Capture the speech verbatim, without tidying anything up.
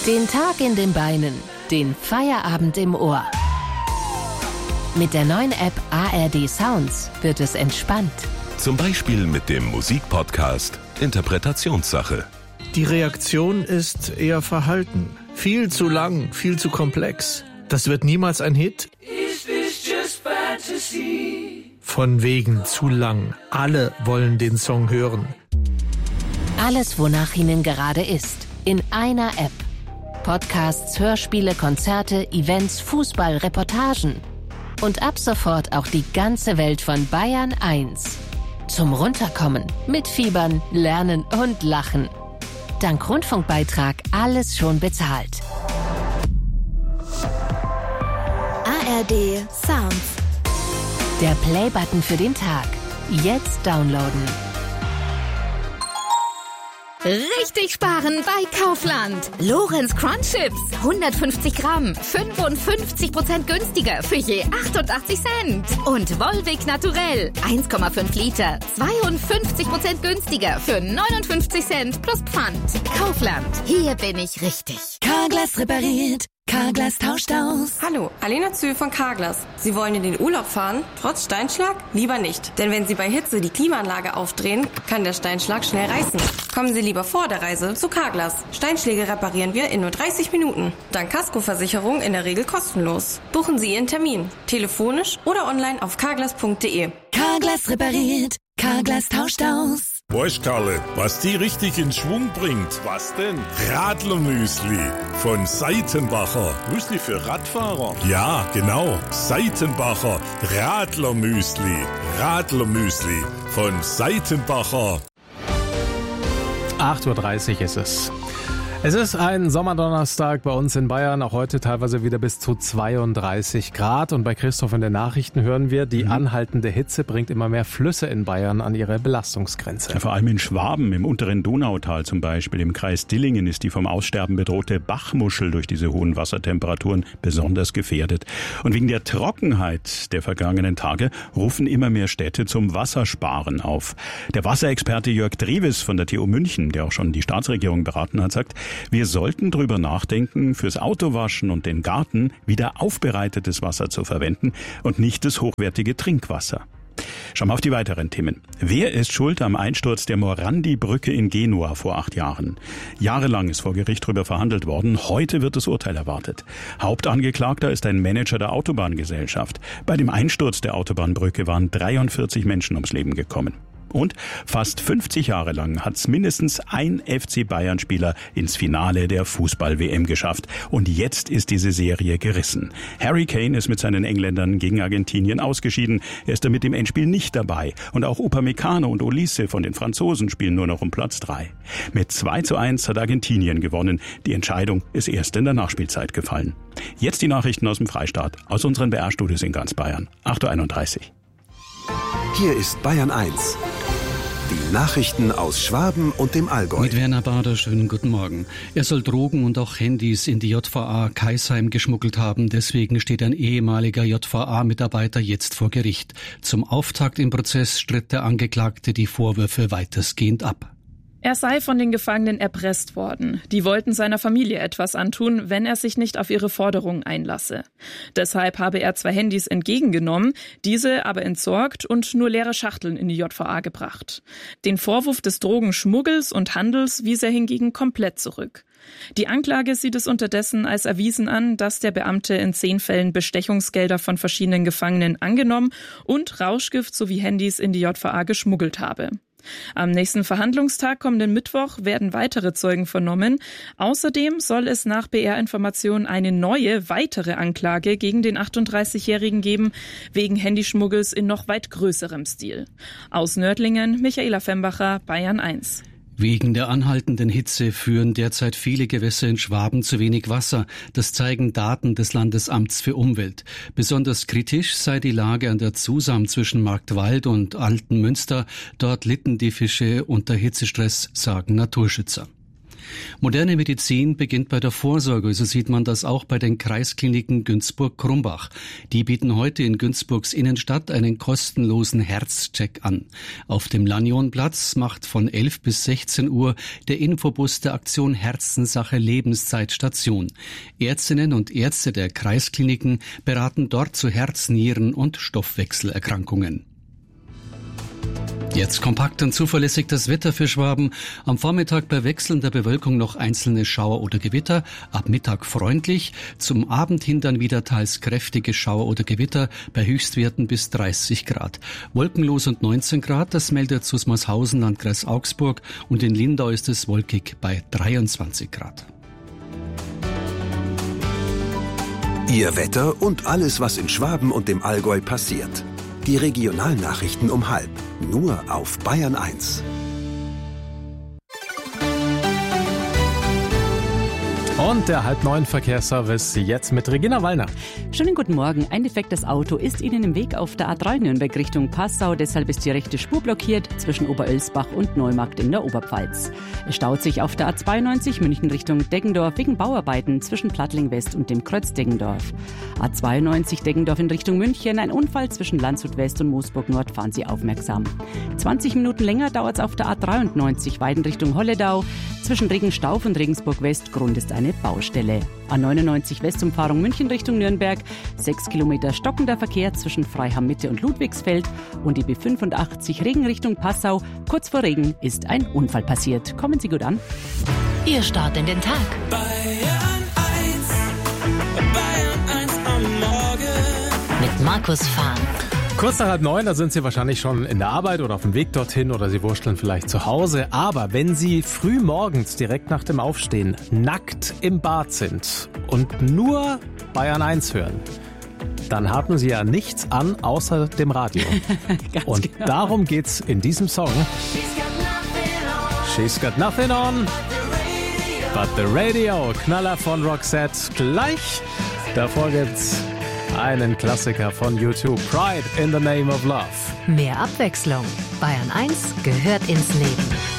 Den Tag in den Beinen, den Feierabend im Ohr. Mit der neuen App A R D Sounds wird es entspannt. Zum Beispiel mit dem Musikpodcast Interpretationssache. Die Reaktion ist eher verhalten. Viel zu lang, viel zu komplex. Das wird niemals ein Hit. Is this just fantasy? Von wegen zu lang. Alle wollen den Song hören. Alles, wonach Ihnen gerade ist. In einer App. Podcasts, Hörspiele, Konzerte, Events, Fußball, Reportagen. Und ab sofort auch die ganze Welt von Bayern eins. Zum Runterkommen, mitfiebern, lernen und lachen. Dank Rundfunkbeitrag alles schon bezahlt. A R D Sounds. Der Play-Button für den Tag. Jetzt downloaden. Richtig sparen bei Kaufland. Lorenz Crunch Chips. hundertfünfzig Gramm. fünfundfünfzig Prozent günstiger für je achtundachtzig Cent. Und Volvic Naturell. eins Komma fünf Liter. zweiundfünfzig Prozent günstiger für neunundfünfzig Cent plus Pfand. Kaufland. Hier bin ich richtig. Carglass repariert. Carglass tauscht aus. Hallo, Alena Zühl von Carglass. Sie wollen in den Urlaub fahren, trotz Steinschlag? Lieber nicht. Denn wenn Sie bei Hitze die Klimaanlage aufdrehen, kann der Steinschlag schnell reißen. Kommen Sie lieber vor der Reise zu Carglass. Steinschläge reparieren wir in nur dreißig Minuten. Dank Kaskoversicherung in der Regel kostenlos. Buchen Sie Ihren Termin. Telefonisch oder online auf carglass punkt de. Carglass repariert. Carglass tauscht aus. Weißt Karle, was die richtig in Schwung bringt? Was denn? Radlermüsli von Seitenbacher. Müsli für Radfahrer? Ja, genau. Seitenbacher Radlermüsli. Radlermüsli von Seitenbacher. acht Uhr dreißig ist es. Es ist ein Sommerdonnerstag bei uns in Bayern, auch heute teilweise wieder bis zu zweiunddreißig Grad. Und bei Christoph in den Nachrichten hören wir, die mhm. anhaltende Hitze bringt immer mehr Flüsse in Bayern an ihre Belastungsgrenze. Ja, vor allem in Schwaben, im unteren Donautal zum Beispiel, im Kreis Dillingen ist die vom Aussterben bedrohte Bachmuschel durch diese hohen Wassertemperaturen besonders gefährdet. Und wegen der Trockenheit der vergangenen Tage rufen immer mehr Städte zum Wassersparen auf. Der Wasserexperte Jörg Dreves von der T U München, der auch schon die Staatsregierung beraten hat, sagt, wir sollten drüber nachdenken, fürs Autowaschen und den Garten wieder aufbereitetes Wasser zu verwenden und nicht das hochwertige Trinkwasser. Schauen wir auf die weiteren Themen. Wer ist schuld am Einsturz der Morandi-Brücke in Genua vor acht Jahren? Jahrelang ist vor Gericht darüber verhandelt worden. Heute wird das Urteil erwartet. Hauptangeklagter ist ein Manager der Autobahngesellschaft. Bei dem Einsturz der Autobahnbrücke waren dreiundvierzig Menschen ums Leben gekommen. Und fast fünfzig Jahre lang hat es mindestens ein F C Bayern-Spieler ins Finale der Fußball-W M geschafft. Und jetzt ist diese Serie gerissen. Harry Kane ist mit seinen Engländern gegen Argentinien ausgeschieden. Er ist damit im Endspiel nicht dabei. Und auch Upamecano und Olise von den Franzosen spielen nur noch um Platz drei. Mit zwei zu eins hat Argentinien gewonnen. Die Entscheidung ist erst in der Nachspielzeit gefallen. Jetzt die Nachrichten aus dem Freistaat, aus unseren B R-Studios in ganz Bayern. acht Uhr einunddreißig. Hier ist Bayern eins. Die Nachrichten aus Schwaben und dem Allgäu. Mit Werner Bader, schönen guten Morgen. Er soll Drogen und auch Handys in die J V A Kaisheim geschmuggelt haben. Deswegen steht ein ehemaliger J V A-Mitarbeiter jetzt vor Gericht. Zum Auftakt im Prozess stritt der Angeklagte die Vorwürfe weitestgehend ab. Er sei von den Gefangenen erpresst worden. Die wollten seiner Familie etwas antun, wenn er sich nicht auf ihre Forderungen einlasse. Deshalb habe er zwei Handys entgegengenommen, diese aber entsorgt und nur leere Schachteln in die J V A gebracht. Den Vorwurf des Drogenschmuggels und Handels wies er hingegen komplett zurück. Die Anklage sieht es unterdessen als erwiesen an, dass der Beamte in zehn Fällen Bestechungsgelder von verschiedenen Gefangenen angenommen und Rauschgift sowie Handys in die J V A geschmuggelt habe. Am nächsten Verhandlungstag, kommenden Mittwoch, werden weitere Zeugen vernommen. Außerdem soll es nach B R-Informationen eine neue, weitere Anklage gegen den achtunddreißigjährigen geben, wegen Handyschmuggels in noch weit größerem Stil. Aus Nördlingen, Michaela Fembacher, Bayern eins. Wegen der anhaltenden Hitze führen derzeit viele Gewässer in Schwaben zu wenig Wasser. Das zeigen Daten des Landesamts für Umwelt. Besonders kritisch sei die Lage an der Zusam zwischen Marktwald und Altenmünster. Dort litten die Fische unter Hitzestress, sagen Naturschützer. Moderne Medizin beginnt bei der Vorsorge, so sieht man das auch bei den Kreiskliniken Günzburg-Krumbach. Die bieten heute in Günzburgs Innenstadt einen kostenlosen Herzcheck an. Auf dem Lanionplatz macht von elf bis sechzehn Uhr der Infobus der Aktion Herzenssache Lebenszeit Station. Ärztinnen und Ärzte der Kreiskliniken beraten dort zu Herz-, Nieren- und Stoffwechselerkrankungen. Jetzt kompakt und zuverlässig das Wetter für Schwaben. Am Vormittag bei wechselnder Bewölkung noch einzelne Schauer oder Gewitter. Ab Mittag freundlich. Zum Abend hin dann wieder teils kräftige Schauer oder Gewitter bei Höchstwerten bis dreißig Grad. Wolkenlos und neunzehn Grad, das meldet Susmarshausen, Landkreis Augsburg. Und in Lindau ist es wolkig bei dreiundzwanzig Grad. Ihr Wetter und alles, was in Schwaben und dem Allgäu passiert. Die Regionalnachrichten um halb. Nur auf Bayern eins. Und der halb neun Verkehrsservice jetzt mit Regina Wallner. Schönen guten Morgen. Ein defektes Auto ist Ihnen im Weg auf der A drei Nürnberg Richtung Passau. Deshalb ist die rechte Spur blockiert zwischen Oberölsbach und Neumarkt in der Oberpfalz. Es staut sich auf der A zweiundneunzig München Richtung Deggendorf wegen Bauarbeiten zwischen Plattling West und dem Kreuz Deggendorf. A zweiundneunzig Deggendorf in Richtung München. Ein Unfall zwischen Landshut West und Moosburg Nord. Fahren Sie aufmerksam. zwanzig Minuten länger dauert es auf der A dreiundneunzig Weiden Richtung Holledau. Zwischen Regenstauf und Regensburg West. Grund ist eine Baustelle. A neunundneunzig Westumfahrung München Richtung Nürnberg. Sechs Kilometer stockender Verkehr zwischen Freiham Mitte und Ludwigsfeld. Und die B fünfundachtzig Regen Richtung Passau. Kurz vor Regen ist ein Unfall passiert. Kommen Sie gut an. Ihr Start in den Tag. Bayern eins, Bayern eins am Morgen. Mit Markus Fahn. Kurz nach halb neun, da sind Sie wahrscheinlich schon in der Arbeit oder auf dem Weg dorthin oder Sie wursteln vielleicht zu Hause. Aber wenn Sie früh morgens direkt nach dem Aufstehen nackt im Bad sind und nur Bayern eins hören, dann haben Sie ja nichts an außer dem Radio. Und genau. Darum geht's in diesem Song. She's got nothing on but the radio. Knaller von Roxette gleich. Davor gibt's einen Klassiker von U zwei, Pride in the Name of Love. Mehr Abwechslung. Bayern eins gehört ins Leben.